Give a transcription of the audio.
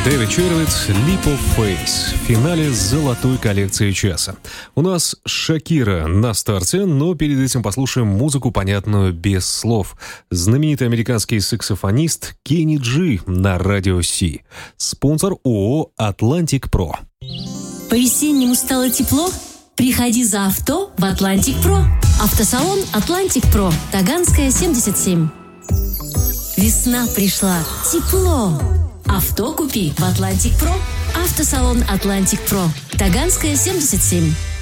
Дэвид Червиц, Leap of Faith в финале золотой коллекции часа. У нас Шакира на старте, но перед этим послушаем музыку, понятную без слов. Знаменитый американский саксофонист Кенни Джи на Радио Си. Спонсор ООО «Атлантик Про». По-весеннему стало тепло? Приходи за авто в «Атлантик Про». Автосалон «Атлантик Про», Таганская, 77. Весна пришла. Тепло. Авто купи в «Атлантик Про». Автосалон «Атлантик Про», Таганская, 77.